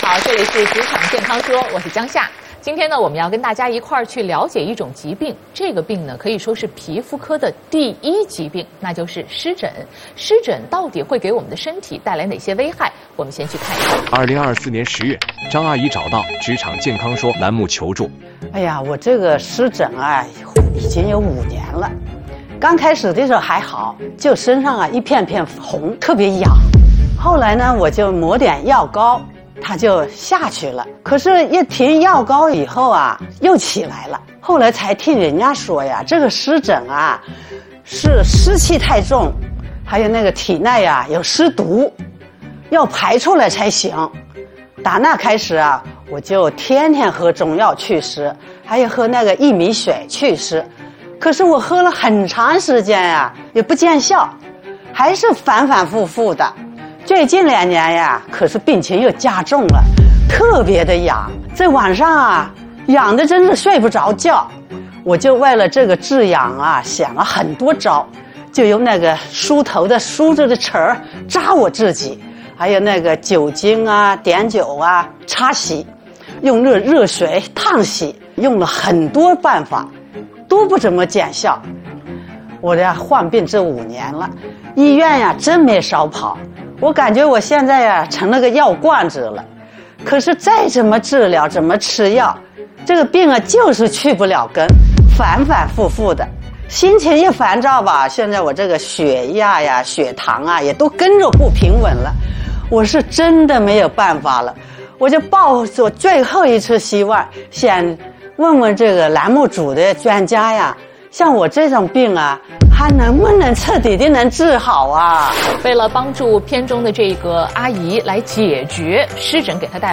好，这里是职场健康说，我是江夏。今天呢，我们要跟大家一块儿去了解一种疾病。这个病呢，可以说是皮肤科的第一疾病，那就是湿疹。湿疹到底会给我们的身体带来哪些危害？我们先去看一看。 2024年10月，张阿姨找到职场健康说栏目求助。 哎呀，我这个湿疹啊，已经有5年了。刚开始的时候还好，就身上啊一片片红，特别痒。后来呢，我就抹点药膏，它就下去了。可是，一停药膏以后啊，又起来了。后来才听人家说呀，这个湿疹啊，是湿气太重，还有那个体内啊有湿毒，要排出来才行。打那开始啊，我就天天喝中药祛湿，还有喝那个薏米水祛湿。可是我喝了很长时间呀，也不见效，还是反反复复的。最近2年呀，可是病情又加重了，特别的痒，在晚上啊，痒的真是睡不着觉。我就为了这个治痒啊，想了很多招，就用那个梳头的梳子的齿儿扎我自己，还有那个酒精啊、碘酒啊擦洗，用热水烫洗，用了很多办法，都不怎么见效。我这患病这5年了，医院呀真没少跑。我感觉我现在呀成了个药罐子了，可是再怎么治疗，怎么吃药，这个病啊就是去不了根，反反复复的。心情一烦躁吧，现在我这个血压呀、血糖啊也都跟着不平稳了。我是真的没有办法了，我就抱着最后一次希望，想问问这个栏目组的专家呀，像我这种病啊，还能不能彻底的能治好啊？ 为了帮助片中的这个阿姨来解决湿疹给她带来